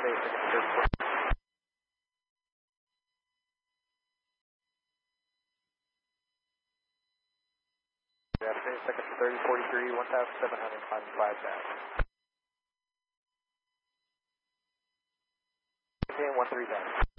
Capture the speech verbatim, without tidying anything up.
eight, second, third, afternoon, second to thirty, forty-three, one thousand seven hundred, climbing five dash. one three dash.